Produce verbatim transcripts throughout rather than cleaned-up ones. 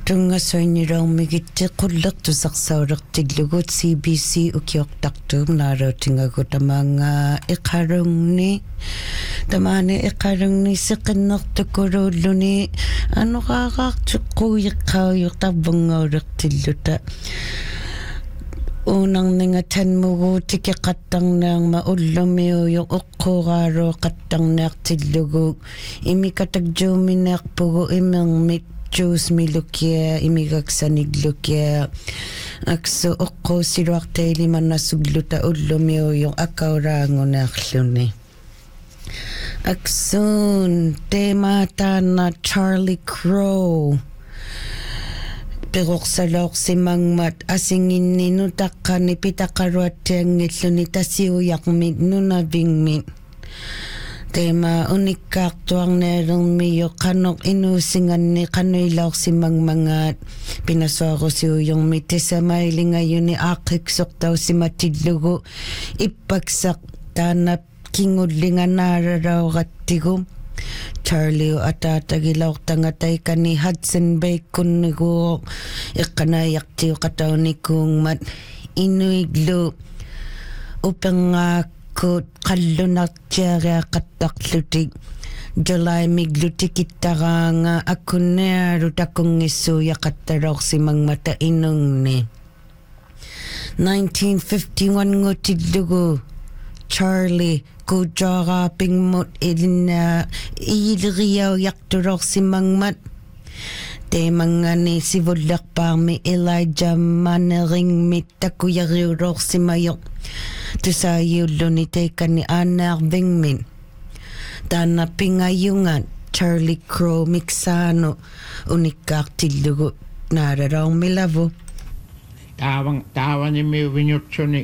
Tungasoiniraumigit qullertusaqsauriqtillugut C B C ukiortartuum naarautingagut tamanga iqarungni tamani iqarungni siqinnertukuluulluni anuqaaqaartuqquiqqaajortarbungauriqtilluta uunarninga tanmugu tikiqattarniarma ullumiuyu uqquuraaru qattarniartillugu imikatakjuuminearpugu imermit Juice milukia imigaksaniglukia akso okko siluartaili manasugluta ullumiuyong akauraangunaarluni aksun tematana Charlie Crow peroqsalorsimangmat asinginninu taqqani pitaqaruattiangilluni tasiuyaqmit nunavingmit tema unikkaartuarneerermiyo qanoq inuusinganni qanuilaorsimangmangaat pinasuarusiuyongmi tisamailingayuni aaqiqsortausimatillugu ippaksaq taanap kingullinganaalaraurattigu Charlie ataatagilaortangatayikani Hudson Bay kunnigu iqqanaayartiuqataunikuungmat inuiglu upengaak Kut qallunartiariaqattarlutik July miglutikittaranga akkunnearu takungissuuyaqattalorsimangmata inungni nineteen fifty-one ngutillugu Charlie kujaarapingmut ilina iiliriauyartulorsimangmat teemangani sivullerpaarmi Elijah Manneringmit takuyariulorsimayoq tusayulluni teikani aannaarvingmin taana pingayungan Charlie Crow miksano unikkaartillugu naararaormilavu taavang taavanimi vinyutsuni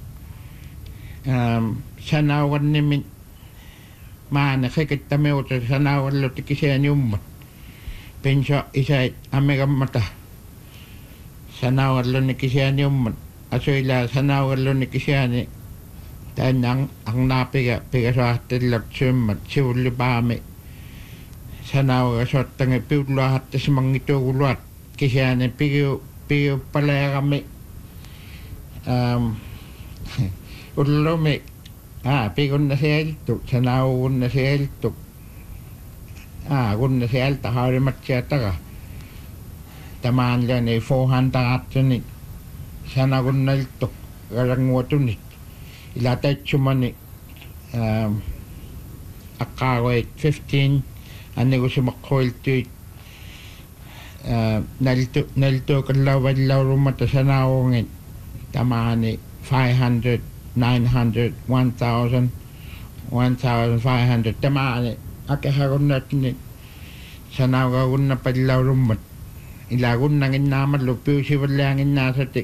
um sanawannimi maana qeqittameuta sanawalluti kisianiummat pensha isait amegammata sanawalluni kisianiummat asuila sanawalluni kisiani tanang ang napiga pigasaattillat summat sivullipaami sanawaga sottange piulluahattasmangituuguluat kisiani pigiu pigiu paleerami um ullumi ah pigunna sieltu sanawagunna sieltu ah gunna sielta haarimatsiataga tamaanlani four hundred atuni sanagunnaltuk garanguatunit ilataitsumani um aqaawait fifteen annigusumaqqoiltuit uh naltu naltu kallawallawrumata sanaawungit tamaani five hundred nine hundred one thousand one thousand five hundred tamaani akahagunnatni sanaawagunna pallawrummat ilagunnanginnaamallu piusivallaanginnaasati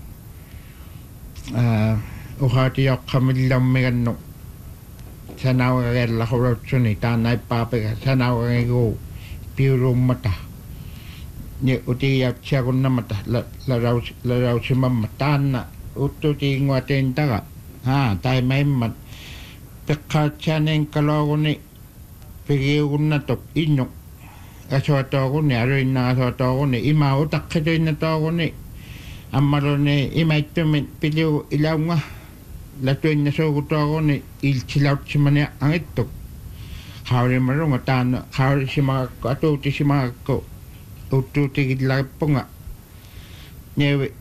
uh uhaatiyoqqamillammigannu sanawagallahurutsuni taannaippaapega sanawagagu piurummata ni utiyatsiagunnamata laraus larausimamma taanna uttutiinguateentaga ha taimaimmat peqqaatsianen kalooguni pigiugunnatuk innu asuatooguni aruinnaasuatooguni ima utaqqituinnatooguni ammaluni imaittumit piliu ilaunga latuinnasuugutooguni iltilautimani angittuk haurimarunga taana haurisimaakko atuutisimaakko uttuutigillagippunga nevi